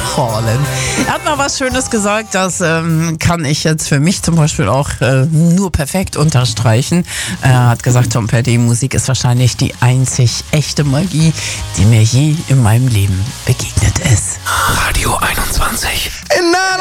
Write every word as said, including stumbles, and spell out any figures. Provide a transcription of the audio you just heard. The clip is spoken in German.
Holland. Er hat mal was Schönes gesagt, das ähm, kann ich jetzt für mich zum Beispiel auch äh, nur perfekt unterstreichen. Er hat gesagt, Tom Petty, Musik ist wahrscheinlich die einzig echte Magie, die mir je in meinem Leben begegnet ist. Radio einundzwanzig.